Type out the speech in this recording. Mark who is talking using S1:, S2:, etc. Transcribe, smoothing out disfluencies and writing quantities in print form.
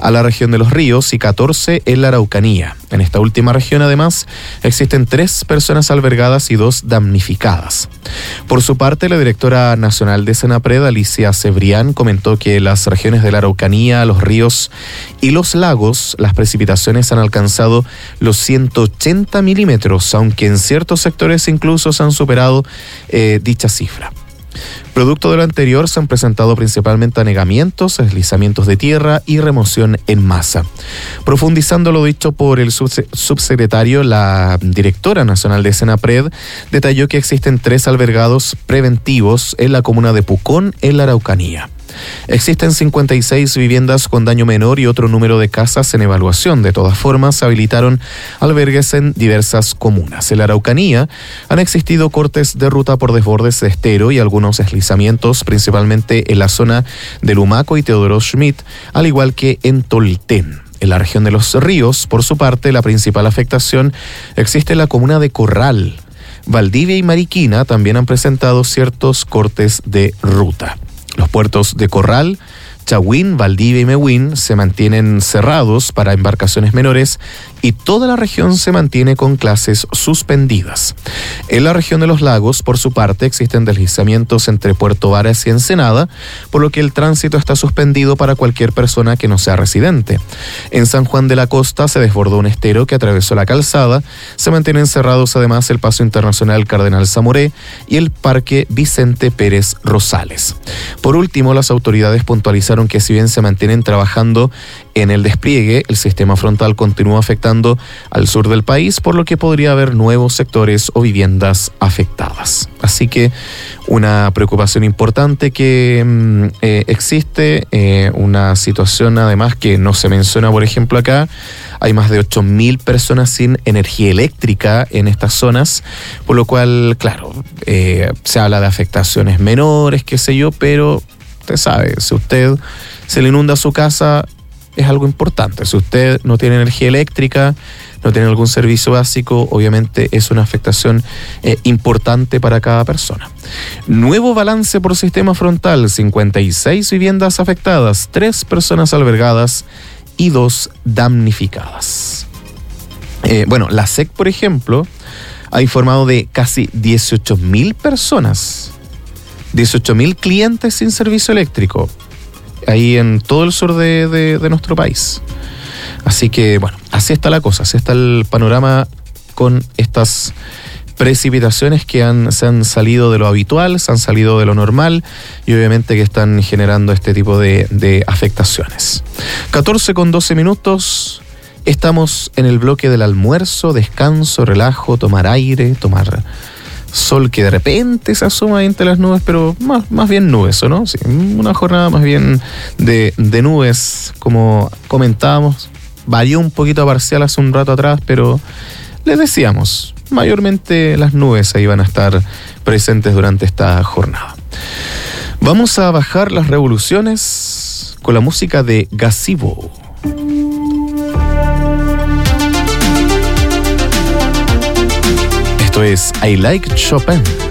S1: a la región de los ríos y 14 en la Araucanía. En esta última región, además, existen 3 personas albergadas y 2 damnificadas. Por su parte, la directora nacional de Senapred, Alicia Cebrián, comentó que en las regiones de la Araucanía, los ríos y los lagos, las precipitaciones han alcanzado los 180 milímetros, aunque en ciertos sectores incluso se han superado dicha cifra. Producto de lo anterior, se han presentado principalmente anegamientos, deslizamientos de tierra y remoción en masa. Profundizando lo dicho por el subsecretario, la directora nacional de Senapred detalló que existen 3 albergados preventivos en la comuna de Pucón, en la Araucanía. Existen 56 viviendas con daño menor y otro número de casas en evaluación. De todas formas, se habilitaron albergues en diversas comunas. En la Araucanía han existido cortes de ruta por desbordes de estero y algunos deslizamientos, principalmente en la zona de Lumaco y Teodoro Schmidt, al igual que en Tolten. En la región de los ríos, por su parte, la principal afectación existe en la comuna de Corral. Valdivia y Mariquina también han presentado ciertos cortes de ruta. Los puertos de Corral, Chahuín, Valdivia y Mehuen se mantienen cerrados para embarcaciones menores y toda la región se mantiene con clases suspendidas. En la región de los lagos, por su parte, existen deslizamientos entre Puerto Varas y Ensenada, por lo que el tránsito está suspendido para cualquier persona que no sea residente. En San Juan de la Costa se desbordó un estero que atravesó la calzada. Se mantienen cerrados además el Paso Internacional Cardenal Zamoré y el Parque Vicente Pérez Rosales. Por último, las autoridades puntualizaron que si bien se mantienen trabajando en el despliegue, el sistema frontal continúa afectando al sur del país, por lo que podría haber nuevos sectores o viviendas afectadas. Así que una preocupación importante que existe, una situación además que no se menciona, por ejemplo, acá. Hay más de 8.000 personas sin energía eléctrica en estas zonas, por lo cual, claro, se habla de afectaciones menores, qué sé yo, pero usted sabe, si usted se le inunda su casa, es algo importante. Si usted no tiene energía eléctrica, no tiene algún servicio básico, obviamente es una afectación importante para cada persona. Nuevo balance por sistema frontal: 56 viviendas afectadas, 3 personas albergadas y 2 damnificadas. La SEC, por ejemplo, ha informado de casi 18.000 personas, 18.000 clientes sin servicio eléctrico, ahí en todo el sur de nuestro país. Así que, así está la cosa, así está el panorama con estas precipitaciones que se han salido de lo habitual, se han salido de lo normal y obviamente que están generando este tipo de afectaciones. 14:12 minutos, estamos en el bloque del almuerzo, descanso, relajo, tomar aire, tomar sol que de repente se asoma entre las nubes, pero más bien nubes, ¿o no? Sí, una jornada más bien de nubes, como comentábamos. Varió un poquito parcial hace un rato atrás, pero les decíamos, mayormente las nubes ahí van a estar presentes durante esta jornada. Vamos a bajar las revoluciones con la música de Gazebo. Esto es I Like Chopin.